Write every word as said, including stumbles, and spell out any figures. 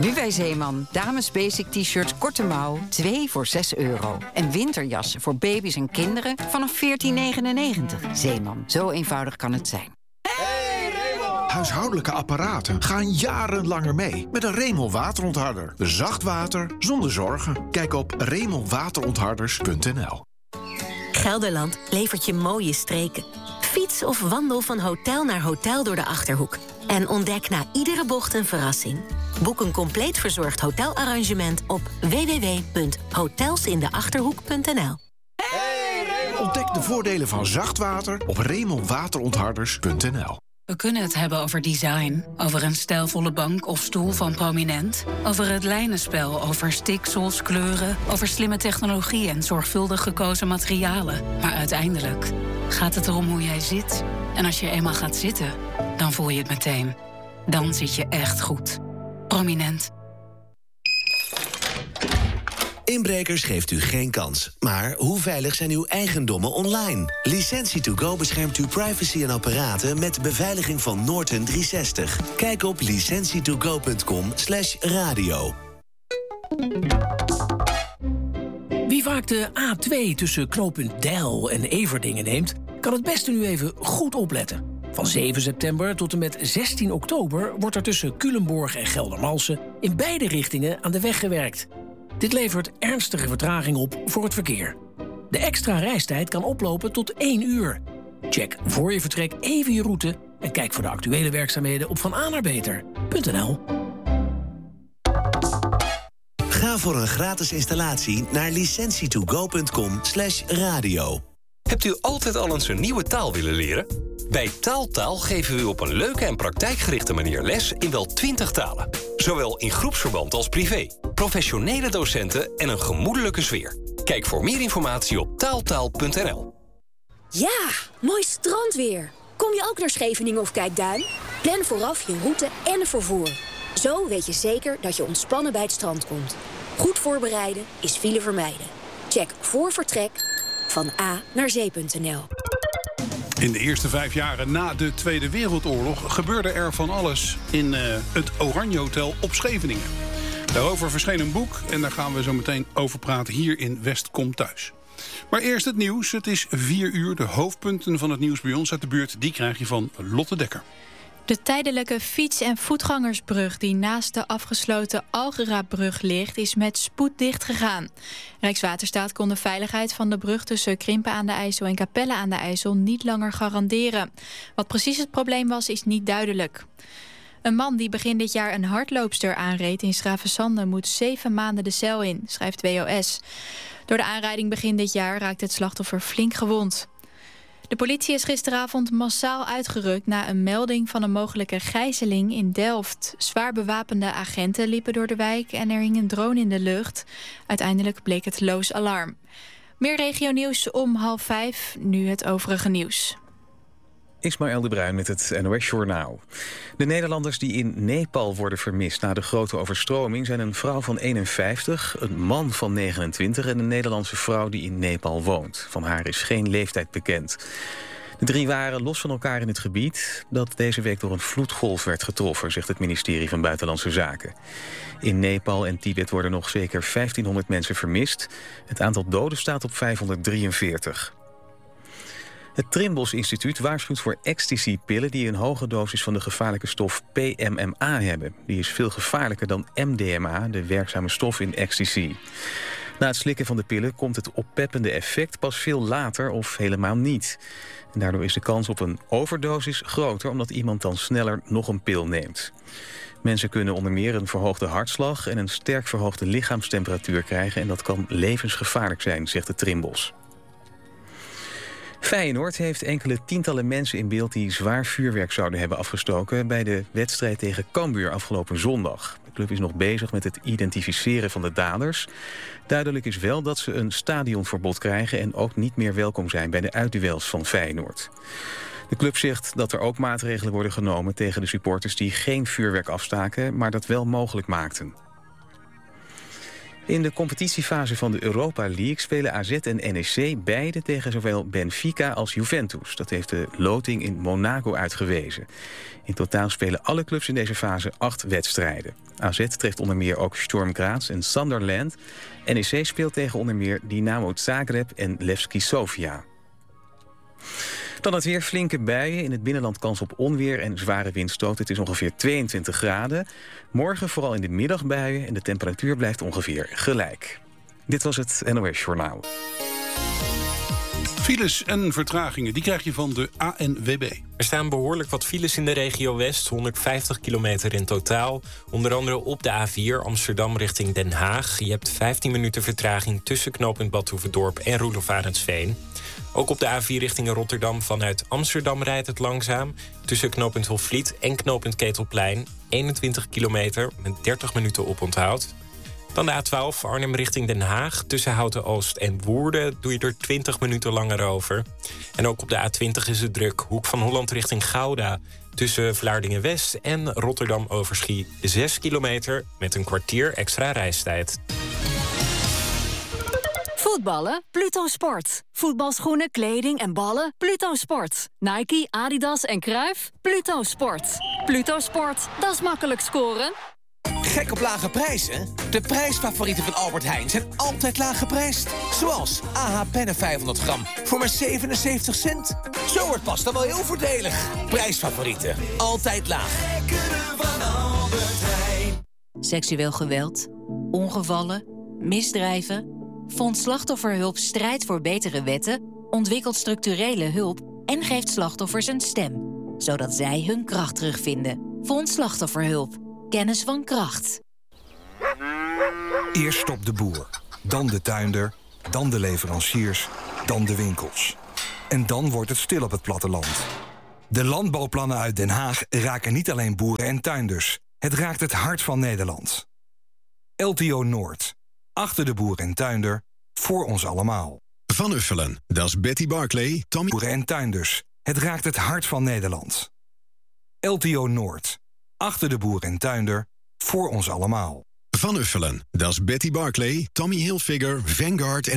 Nu bij Zeeman. Dames basic t-shirts korte mouw, twee voor zes euro. En winterjassen voor baby's en kinderen vanaf veertien negenennegentig. Zeeman, zo eenvoudig kan het zijn. Huishoudelijke apparaten gaan jarenlanger mee met een Remel waterontharder. Zacht water zonder zorgen. Kijk op remel waterontharders punt n l. Gelderland levert je mooie streken. Fiets of wandel van hotel naar hotel door de Achterhoek. En ontdek na iedere bocht een verrassing. Boek een compleet verzorgd hotelarrangement op w w w punt hotels in de achterhoek punt n l. Ontdek de voordelen van zacht water op remel waterontharders punt n l. We kunnen het hebben over design, over een stijlvolle bank of stoel van Prominent, over het lijnenspel, over stiksels, kleuren, over slimme technologie en zorgvuldig gekozen materialen. Maar uiteindelijk gaat het erom hoe jij zit. En als je eenmaal gaat zitten, dan voel je het meteen. Dan zit je echt goed. Prominent. Inbrekers geeft u geen kans. Maar hoe veilig zijn uw eigendommen online? Licentie to go beschermt uw privacy en apparaten met beveiliging van Norton driehonderdzestig. Kijk op licentie to go punt com slash radio. Wie vaak de A twee tussen knooppunt Deil en Everdingen neemt, kan het beste nu even goed opletten. Van zeven september tot en met zestien oktober wordt er tussen Culemborg en Geldermalsen in beide richtingen aan de weg gewerkt. Dit levert ernstige vertraging op voor het verkeer. De extra reistijd kan oplopen tot één uur. Check voor je vertrek even je route en kijk voor de actuele werkzaamheden op van a naar beter punt n l. Ga voor een gratis installatie naar licentie to go punt com slash radio. Hebt u altijd al eens een nieuwe taal willen leren? Bij Taaltaal geven we u op een leuke en praktijkgerichte manier les in wel twintig talen. Zowel in groepsverband als privé. Professionele docenten en een gemoedelijke sfeer. Kijk voor meer informatie op taaltaal punt n l. Ja, mooi strandweer. Kom je ook naar Scheveningen of Kijkduin? Plan vooraf je route en het vervoer. Zo weet je zeker dat je ontspannen bij het strand komt. Goed voorbereiden is file vermijden. Check voor vertrek van a naar zee punt n l. In de eerste vijf jaren na de Tweede Wereldoorlog gebeurde er van alles in uh, het Oranje Hotel op Scheveningen. Daarover verscheen een boek en daar gaan we zo meteen over praten hier in West Komt Thuis. Maar eerst het nieuws. Het is vier uur. De hoofdpunten van het nieuws bij ons uit de buurt, die krijg je van Lotte Dekker. De tijdelijke fiets- en voetgangersbrug die naast de afgesloten Algerabrug ligt, is met spoed dicht gegaan. Rijkswaterstaat kon de veiligheid van de brug tussen Krimpen aan de IJssel en Capelle aan de IJssel niet langer garanderen. Wat precies het probleem was, is niet duidelijk. Een man die begin dit jaar een hardloopster aanreed in Schravenzande moet zeven maanden de cel in, schrijft W O S. Door de aanrijding begin dit jaar raakt het slachtoffer flink gewond. De politie is gisteravond massaal uitgerukt na een melding van een mogelijke gijzeling in Delft. Zwaar bewapende agenten liepen door de wijk en er hing een drone in de lucht. Uiteindelijk bleek het loos alarm. Meer regionieuws om half vijf, nu het overige nieuws. Ismaël de Bruin met het N O S-journaal. De Nederlanders die in Nepal worden vermist na de grote overstroming zijn een vrouw van eenenvijftig, een man van negenentwintig en een Nederlandse vrouw die in Nepal woont. Van haar is geen leeftijd bekend. De drie waren los van elkaar in het gebied dat deze week door een vloedgolf werd getroffen, zegt het ministerie van Buitenlandse Zaken. In Nepal en Tibet worden nog zeker vijftienhonderd mensen vermist. Het aantal doden staat op vijfhonderddrieënveertig. Het Trimbos Instituut waarschuwt voor ecstasy-pillen die een hoge dosis van de gevaarlijke stof P M M A hebben. Die is veel gevaarlijker dan M D M A, de werkzame stof in ecstasy. Na het slikken van de pillen komt het oppeppende effect pas veel later of helemaal niet. En daardoor is de kans op een overdosis groter, omdat iemand dan sneller nog een pil neemt. Mensen kunnen onder meer een verhoogde hartslag en een sterk verhoogde lichaamstemperatuur krijgen en dat kan levensgevaarlijk zijn, zegt de Trimbos. Feyenoord heeft enkele tientallen mensen in beeld die zwaar vuurwerk zouden hebben afgestoken bij de wedstrijd tegen Cambuur afgelopen zondag. De club is nog bezig met het identificeren van de daders. Duidelijk is wel dat ze een stadionverbod krijgen en ook niet meer welkom zijn bij de uitduels van Feyenoord. De club zegt dat er ook maatregelen worden genomen tegen de supporters die geen vuurwerk afstaken, maar dat wel mogelijk maakten. In de competitiefase van de Europa League spelen A Z en N E C beide tegen zowel Benfica als Juventus. Dat heeft de loting in Monaco uitgewezen. In totaal spelen alle clubs in deze fase acht wedstrijden. A Z treft onder meer ook Sturm Graz en Sunderland. N E C speelt tegen onder meer Dynamo Zagreb en Levski Sofia. Dan het weer, flinke buien. In het binnenland kans op onweer en zware windstoot. Het is ongeveer tweeëntwintig graden. Morgen vooral in de middag buien en de temperatuur blijft ongeveer gelijk. Dit was het N O S Journaal. Files en vertragingen, die krijg je van de A N W B. Er staan behoorlijk wat files in de regio West, honderdvijftig kilometer in totaal. Onder andere op de A vier Amsterdam richting Den Haag. Je hebt vijftien minuten vertraging tussen knooppunt Badhoevedorp en Roelof Arendsveen. Ook op de A vier richting Rotterdam vanuit Amsterdam rijdt het langzaam. Tussen knooppunt Hofvliet en knooppunt Ketelplein. eenentwintig kilometer met dertig minuten oponthoud. Dan de A twaalf Arnhem richting Den Haag. Tussen Houten-Oost en Woerden doe je er twintig minuten langer over. En ook op de A twintig is het druk. Hoek van Holland richting Gouda. Tussen Vlaardingen-West en Rotterdam-Overschie zes kilometer met een kwartier extra reistijd. Voetballen? Pluto Sport. Voetbalschoenen, kleding en ballen? Pluto Sport. Nike, Adidas en Cruijff? Pluto Sport. Pluto Sport, dat is makkelijk scoren. Gek op lage prijzen? De prijsfavorieten van Albert Heijn zijn altijd laag geprijsd. Zoals A H Pennen vijfhonderd gram voor maar zevenenzeventig cent. Zo wordt pasta wel heel voordelig. Prijsfavorieten, altijd laag. Seksueel geweld, ongevallen, misdrijven. Fonds Slachtofferhulp strijdt voor betere wetten, ontwikkelt structurele hulp en geeft slachtoffers een stem, zodat zij hun kracht terugvinden. Fonds Slachtofferhulp. Kennis van kracht. Eerst stopt de boer, dan de tuinder, dan de leveranciers, dan de winkels. En dan wordt het stil op het platteland. De landbouwplannen uit Den Haag raken niet alleen boeren en tuinders. Het raakt het hart van Nederland. L T O Noord. Achter de boer en tuinder, voor ons allemaal. Van Uffelen, dat is Betty Barclay, Tommy... Boeren en tuinders. Het raakt het hart van Nederland. L T O Noord. Achter de boer en tuinder, voor ons allemaal. Van Uffelen, dat is Betty Barclay, Tommy Hilfiger, Vanguard en...